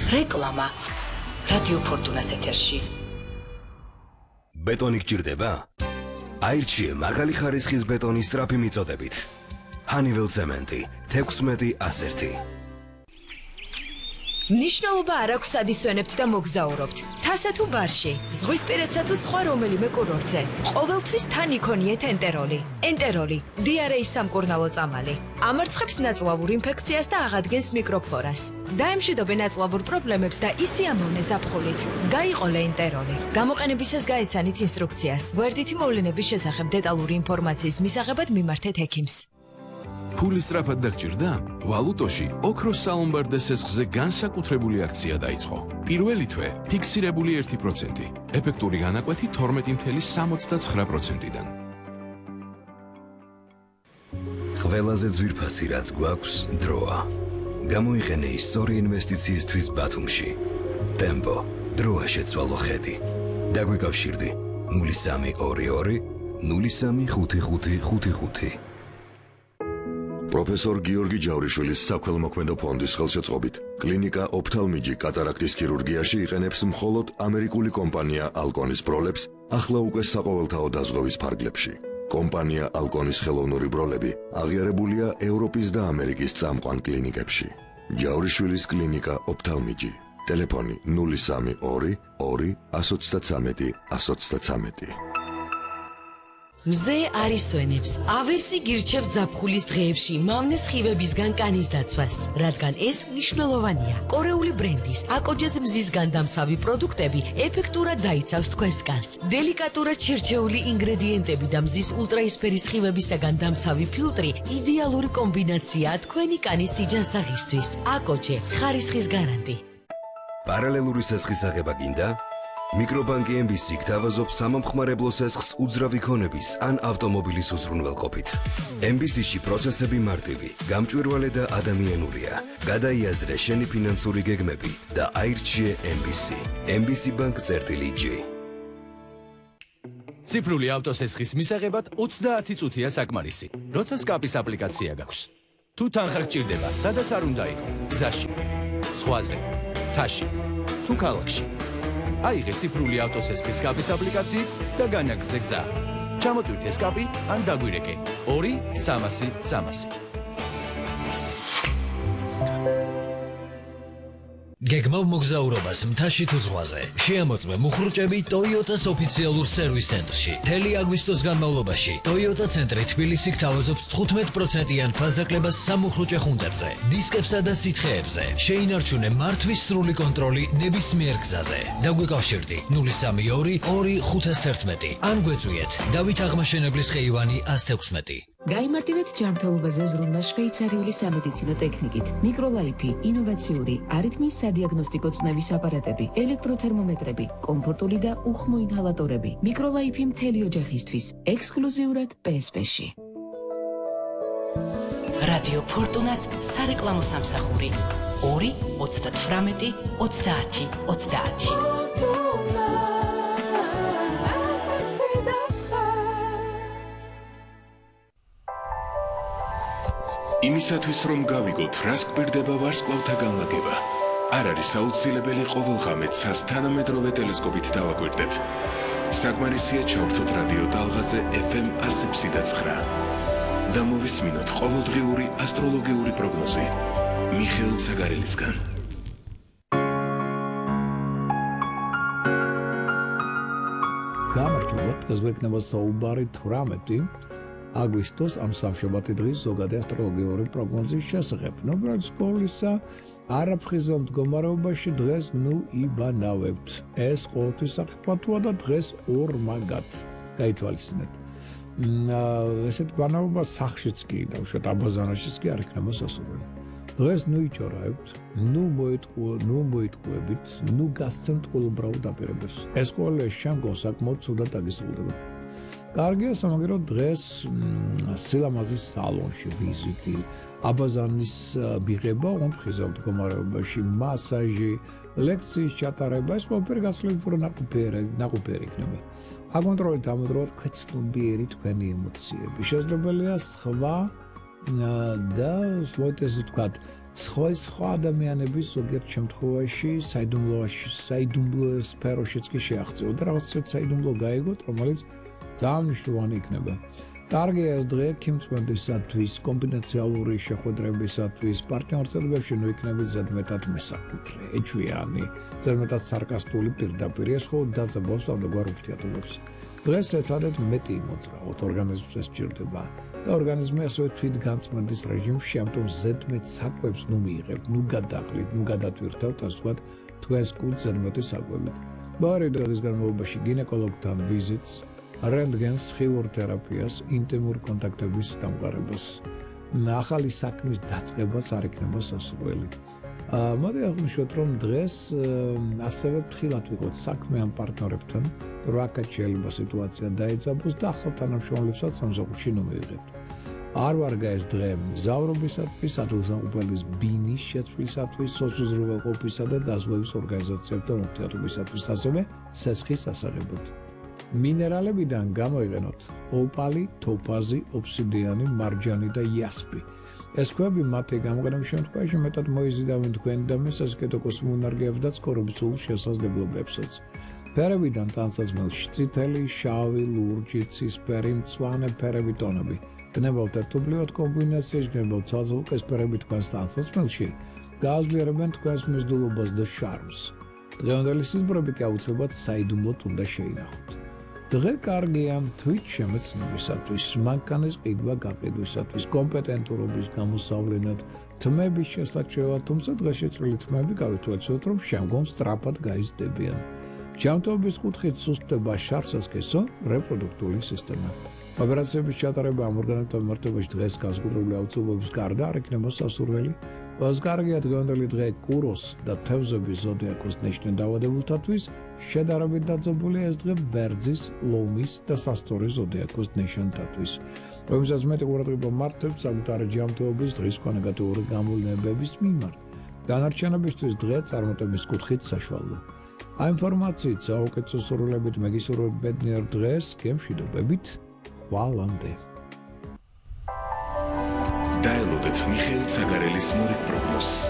რეკლამა რადიო ფორტუნას ეთერში. ბეტონი გჭირდება? აირჩიე მაღალი ხარისხის ბეტონის სწრაფი მიწოდებით. Honeywell ცემენტი 16-101. ნიშნულობა არ აქვს სად ისვენებთ და მოგზაურობთ. თასა თუ ბარში, ზღვისპირეთსა თუ სხვა რომელიმე კურორტზე. ყოველთვის თან იქონიეთ ენტეროლი. ენტეროლი, დიარეის სამკურნალო წამალი. ამარცხებს ნაწლავურ ინფექციას და აღადგენს მიკროფლორას. დაემშვიდობე ნაწლავურ პრობლემებს და ისიამოვნე ზაფხულით. გაიყოლე ენტეროლი. გამოყენებისას გაეცანით ინსტრუქციას. გვერდითი მოვლენების შესახებ დეტალური ინფორმაციის მისაღებად მიმართეთ ექიმს. ფული სწრაფად დაგჭირდა? ვალუტოში ოქროს სალომბარდე სესხზე განსაკუთრებული აქცია დაიწყო. პირველი თვე ფიქსირებული 1%, ეფექტური განაკვეთი 12.69%-დან. ყველაზე ძვირფასი რაც გვაქვს დროა. გამოიყენე ის სწორი ინვესტიციისთვის ბათუმში. ტემპო, დროა შეცვალო ხედი. დაგვიკავშირდი 0322 035555. პროფესორ გიორგი ჯავრიშვილის საქველმოქმედო ფონდის ხელშეწყობით კლინიკა ოფთალმიჯი კატარაქტის ქირურგიაში იყენებს მხოლოდ ამერიკული კომპანია ალკონის ბროლებს ახლა უკვე საყოველთაო დაზღვევის ფარგლებში. კომპანია ალკონის ხელოვნური ბროლები აღიარებულია ევროპის და ამერიკის წამყვან კლინიკებში. ჯავრიშვილის კლინიკა ოფთალმიჯი. ტელეფონი 032 2 133 133. მზე არ ისვენებს. ავერსი გირჩევთ ზაფხულის დღეებში მავნე სხივებისგან კანის დაცვას, რადგან ეს მნიშვნელოვანია. კორეული ბრენდის აკოჯეს მზის განდამცავი პროდუქტები ეფექტურად დაიცავს თქვენს კანს. დელიკატურად შერჩეული ინგრედიენტები და მზის ულტრაისფერი სხივებისაგან დამცავი ფილტრი იდეალური კომბინაციაა თქვენი კანის სიჯანსაღისთვის. აკოჯე, ხარისხის გარანტი. პარალელური სესხის აღება გინდა? მიკრობანკი MBC გთავაზობს სამომხმარებლო სესხს უძრავი ქონების ან ავტომობილის უზრუნველყოფით. MBC-ში პროცესები მარტივი, გამჭვირვალე და ადამიანურია. გადაიაზრე შენი ფინანსური გეგმები და აირჩიე MBC. MBC Bank-G. ციფრული ავტოსესხის მისაღებად 30 წუთია საკმარისი. როცა სკაპის აპლიკაცია გაქვს. თუ თანხა გჭირდება, სადაც არ უნდა იყო, გზაში, ზღვაზე, მთაში, თუ ქალაქში. აიღე ციფრული ავტოსესხის სკაპის აპლიკაციით და განაგრძე გზა. ჩამოტვირთე სკაპი ან დაგვირეკე 2-300-300. გეგმავ მოგზაურობას მთაში თუ ზღვაზე. შეამოწმე მუხრუჭები Toyota-ს ოფიციალურ სერვის ცენტრში. მთელი აგვისტოს განმავლობაში Toyota ცენტრი თბილისი გთავაზობს 15%-იან ფასდაკლებას სამუხრუჭე ხუნტებზე, დისკებსა და სითხეებზე. შეინარჩუნე მართვის სრული კონტროლი ნებისმიერ გზაზე. დაგვიკავშირდი 032 2 511 ან გვეწვიეთ დავით აღმაშენებლის ხეივანი 116. გაიმარტივეთ ჯანმრთელობაზე ზრუნვა შვეიცარიული სამედიცინო ტექნიკით. მიკროლაიფი, ინოვაციური, არითმიის სადიაგნოსტიკო წნევის აპარატები, ელექტროთერმომეტრები, კომფორტული და უხმო ინჰალატორები. მიკროლაიფი მთელი ოჯახისთვის, ექსკლუზიურად PSP-ში. რადიო ფორტუნას სარეკლამო სამსახური 2 38 30 30. იმისათვის რომ გავიგოთ, რას გვერდება ვარსკვლავთა განლაგება, არ არის აუცილებელი ყოველ ღამე ცას თანამედროვე ტელესკოპით დავაკვირდეთ. საკმარისია ჩავრთოთ რადიო ტალღაზე FM 107.9 და მოვისმინოთ ყოველდღიური ასტროლოგიური პროგნოზი მიხეილ ცაგარელისგან. გამარჯობათ, დღეს გვექნება საუბარი 18 აგვისტოს ამ სამშაბათი დღის ზოგადი ასტროლოგიური პროგნოზის შესახებ. ნობრალ სკოლისა არაფხიზო მდგომარეობაში დღეს იბანავებთ. ეს ყოველთვის საფრთხეა და დღეს ორმაგად გაითვალისწინეთ. ესეთ ბანაობა სახლშიც კი და უშუალოდ აბაზანაშიც კი არ იქნება სასურველი. დღეს იჭორაებთ, მოიტყუებით, გასცემთ ყოველუბრალ დაპირებებს. ეს ყოველთვის შემდგომ საკმაოდ ცუდად დაგისრულდებათ. კარგია სამაგერო დღეს სილამაზის სალონში ვიზიტი, აბაზანის მიღება, ხიზო მდგომარეობაში მასაჟი, ლექციის ჩატარება, ეს ყველაფერი გასწრებული ნაყოფიერი იქნება. აკონტროლეთ ამოდროულად ქვეცნობიერი თქვენი ემოციები. შესაძლებელია სხვა და მოიტეს ვთქვათ, სხვა ადამიანების ზოგიერთ შემთხვევაში საიდუმლო სფეროშიც კი შეაღწევ და რაღაც საიდუმლო გაიგოთ, რომელიც ძალიან მნიშვნელოვანი იქნება. კარგია ეს დღე ქიმწმენდისათვის, კომბინაციალური შეხვედრებისათვის, პარტნიორწოდებებში ნუ იქნებით ზედმეტად მესაკუთრე, ეჩვიანი, ზედმეტად სარკასტული პირდაპირ ეს ხო დაძაბავს ამგვარ ურთიერთობებს. დღეს ეცადეთ მეტი იმოძრაოთ, ორგანიზმს ეს სჭირდება და ორგანიზმი ასევე თვითგანწმენდის რეჟიმში, ამიტომ ზედმეტ საკვებს ნუ მიიღებთ, ნუ გადაღლით, ნუ გადატვირთავთ, ასე ვთქვათ, თქვენს კუდს ზედმეტი საკვებით. ბარი დღის განმავლობაში გინეკოლოგთან ვიზიტს, რენტგენს, ხილურ თერაპიას, ინტიმურ კონტაქტების დამყარებას, ახალი საქმის დაწყებას არ იქნება სასურველი. მოდი აღნიშნოთ, რომ დღეს ასევე ფრთხილად ვიყოთ საქმე ამ პარტნიორებთან, რომ აქაც შეიძლება სიტუაცია დაეძაბოს და ახალ თანამშრომლებსაც სამსახურში ნუ მივიღებთ. არ ვარგა ეს დღე მგზავრობისათვის, ადგილსამყოფელის ბინის შეცვლისათვის, სოციალურყოფისა და დაზღვევის ორგანიზაციებთან ურთიერთობისათვის, ასევე სესხის ასაღებად. მინერალებიდან გამოიყენოთ ოპალი, თოფაზი, ობსიდიანი, მარჯანი და იასპი. ეს ქვები მათი გამოყენების შემთხვევაში მეტად მოიზიდავენ თქვენ და მესასკედო კოსმონარგიებს და ცხოვრებისულ შესაძლებლობებსაც. ფერებიდან ტანსაცმელში წითელი, შავი, ლურჯი, ცისფერი, მწვანე ფერები ტონები. გნებავთ ერთობლივად კომბინაციაში, გნებავთ ცალკესფერები თქვენს ტანსაცმელში, გააძლიერებენ თქვენს მიზიდულობას და შარმს. დღევანდელი სიზმრები კი აუცილებლად საიდუმლოდ უნდა შეინახოთ. დღე კარგია თვით შემეცნებისათვის, მანქანის ყიდვა-გაყიდვისათვის, კომპეტენტურობის გამოსავლენად, თმების შესაჩერებლად, თუმცა დღესშეწყვილი თმები გავითვალისწინოთ, რომ შემდგომ სწრაფად გაიზრდებიან. ჯანმრთელობის კუთხით სუსტდება შარსასქესო, რეპროდუქტიული სისტემა. ოპერაციების ჩატარება ამ ორგანოებთან მიმართებაში დღეს განსაკუთრებული აუცილებლობის გარდა არ იქნება სასურველი. ყველაზე კარგია დღევანდელი დღე კუროს და თევზების ზოდიაქოს ნიშნე დაავადებულთათვის, შედარებით დაძაბულია ეს დღე ვერძის, ლომის და სასწორი ზოდიაქოს ნიშნებისათვის, რომელსაც მეტი ყურადღება მართებთ საკუთარი ჯანმრთელობის დღისქვა ნეგატიური გამოვლინებების მიმართ. დანარჩენებისთვის დღე წარმატების კუთხით საშუალო. ამ ინფორმაციით საუკეთესო სურვილებით მეგისურვებ ბედნიერ დღეს, გემშვიდობებით, ხვალამდე. დაელოდეთ მიხეილ ცაგარელის მორიგ პროგნოზს.